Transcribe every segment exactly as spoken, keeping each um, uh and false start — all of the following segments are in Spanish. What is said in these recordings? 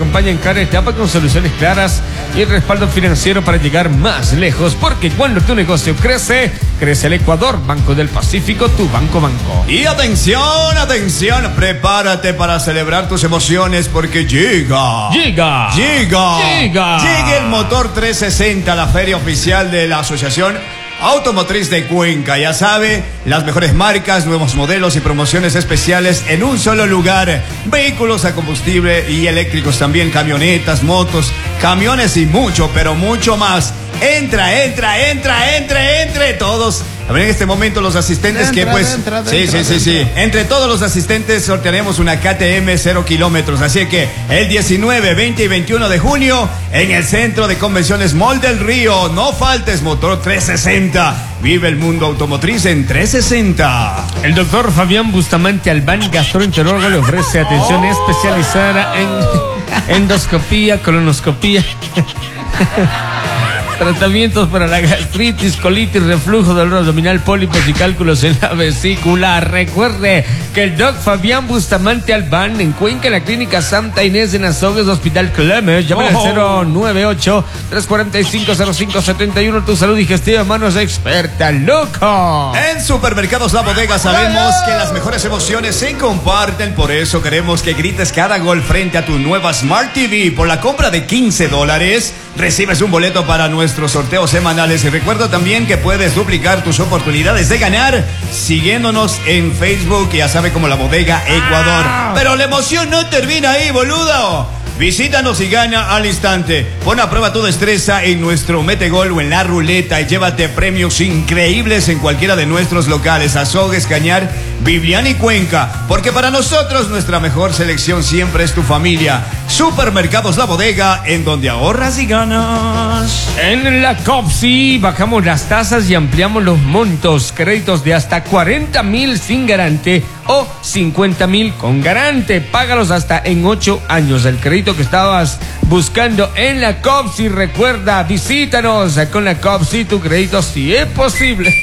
Acompaña en cada etapa con soluciones claras y el respaldo financiero para llegar más lejos, porque cuando tu negocio crece, crece el Ecuador. Banco del Pacífico, tu banco banco. Y atención, atención, prepárate para celebrar tus emociones porque llega. Llega. Llega. Llega. Llega el Motor trescientos sesenta, la feria oficial de la Asociación Automotriz de Cuenca. Ya sabe, las mejores marcas, nuevos modelos y promociones especiales en un solo lugar. Vehículos a combustible y eléctricos también, camionetas, motos, camiones y mucho, pero mucho más. Entra, entra, entra, entre, entre todos. A ver, en este momento los asistentes entra, que pues... entra, sí, entra, sí, sí, sí. Entre todos los asistentes sortearemos una K T M cero kilómetros. Así que el diecinueve, veinte y veintiuno de junio en el Centro de Convenciones Mall del Río. No faltes, Motor trescientos sesenta. Vive el mundo automotriz en trescientos sesenta. El doctor Fabián Bustamante Albán, gastroenterólogo, le ofrece atención especializada en endoscopía, colonoscopía, tratamientos para la gastritis, colitis, reflujo, dolor abdominal, pólipos y cálculos en la vesícula. Recuerde que el doc Fabián Bustamante Albán en Cuenca, en la clínica Santa Inés de Nazogues, Hospital Clemes. Llama al cero nueve ocho, tres cuatro cinco, cero cinco siete uno. Tu salud digestiva, manos experta, loco. En Supermercados La Bodega sabemos que las mejores emociones se comparten. Por eso queremos que grites cada gol frente a tu nueva Smart T V. Por la compra de quince dólares recibes un boleto para nuestros sorteos semanales. Y recuerda también que puedes duplicar tus oportunidades de ganar siguiéndonos en Facebook, ya sabe, como La Bodega Ecuador. Pero la emoción no termina ahí, boludo. Visítanos y gana al instante. Pon a prueba tu destreza en nuestro Metegol o en la ruleta y llévate premios increíbles en cualquiera de nuestros locales: Azogues, Cañar, Viviana y Cuenca. Porque para nosotros nuestra mejor selección siempre es tu familia. Supermercados La Bodega, en donde ahorras y ganas. En la COPSI bajamos las tasas y ampliamos los montos. Créditos de hasta cuarenta mil sin garante o cincuenta mil con garante. Págalos hasta en ocho años. El crédito que estabas buscando en la COPSI. Recuerda, visítanos. Con la COPSI tu crédito sí es posible.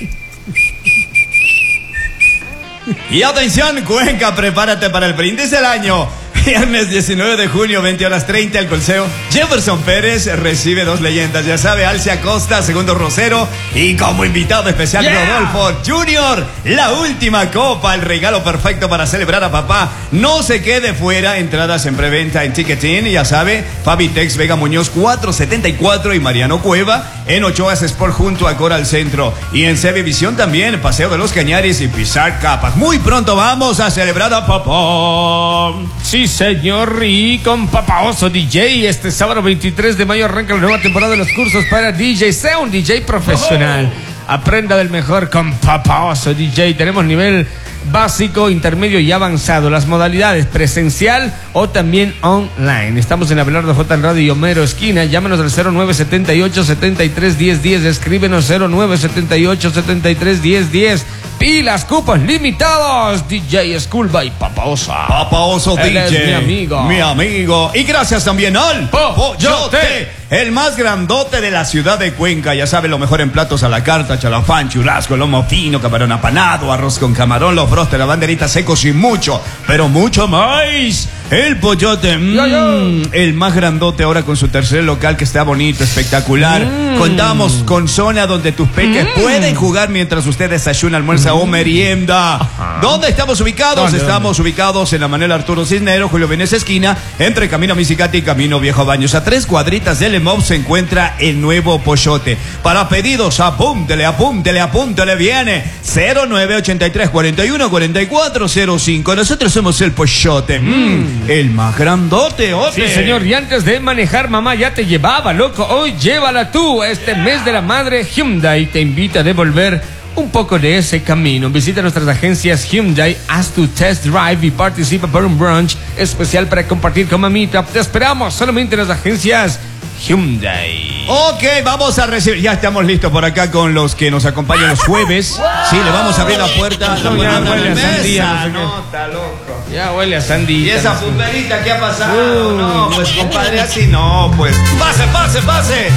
Y atención, Cuenca, prepárate para el brindis del año. Viernes diecinueve de junio, veinte horas treinta, el Colseo Jefferson Pérez recibe dos leyendas. Ya sabe, Alcia Acosta, segundo Rosero, y como invitado especial, yeah, Rodolfo Junior. La última copa, el regalo perfecto para celebrar a papá. No se quede fuera. Entradas en preventa en Ticketin. Ya sabe, Fabitex, Vega Muñoz cuatrocientos setenta y cuatro y Mariano Cueva en Ochoas Sport junto a Coral Centro. Y en C B Visión también, Paseo de los Cañaris y Pisar Capas. Muy pronto vamos a celebrar a papá. Sí, señor, y con Papa Oso D J, este sábado veintitrés de mayo arranca la nueva temporada de los cursos para D J. Sea un D J profesional. Aprenda del mejor con Papa Oso D J. Tenemos nivel básico, intermedio y avanzado. Las modalidades presencial o también online. Estamos en Abelardo J en Radio y Homero Esquina. Llámenos al cero nueve setenta y ocho, setenta y tres, diez, diez. Escríbenos cero nueve setenta y ocho, setenta y tres, diez, diez. Pilas, cupos limitados. D J School by Papa Oso. Papa Oso Él D J. es mi amigo. Mi amigo. Y gracias también al Pollote, el más grandote de la ciudad de Cuenca. Ya sabe, lo mejor en platos a la carta: chalafán, churrasco, lomo fino, camarón apanado, arroz con camarón, los brostes, la banderita secos y mucho, pero mucho más. El Pollote, mmm, yo, yo. el más grandote ahora con su tercer local que está bonito, espectacular. Mm. Contamos con zona donde tus peques mm. pueden jugar mientras usted desayuna, almuerza mm. o merienda. Ajá. ¿Dónde estamos ubicados? ¿Dónde, estamos dónde? ubicados en la Manuel Arturo Cisneros, Julio Venecia esquina, entre Camino Misicati y Camino Viejo Baños. A tres cuadritas del Emov se encuentra el nuevo Pollote. Para pedidos, apúntele, apúntele, apúntele, viene cero nueve ochenta y tres, cuarenta y uno, cuarenta y cuatro cero cinco. Nosotros somos el Pollote. Mm. El más grandote, ote. Sí, señor, y antes de manejar, mamá ya te llevaba, loco. Hoy llévala tú. Este mes de la madre, Hyundai te invita a devolver un poco de ese camino. Visita nuestras agencias Hyundai, haz tu test drive y participa por un brunch especial para compartir con mamita. Te esperamos solamente en las agencias Hyundai. Ok, vamos a recibir. Ya estamos listos por acá con los que nos acompañan los jueves. Sí, le vamos a abrir la puerta. No, ya huele a sandía. No, está loco. Ya huele a sandía. ¿Y esa pumperita qué ha pasado? Uh, no, pues compadre, así no, pues. Pase, pase, pase.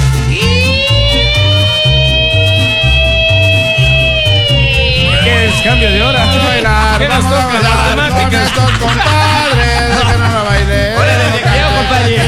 ¿Qué es cambio de hora? ¿Qué nos toca la temática? Con estos compadres, que no la baile.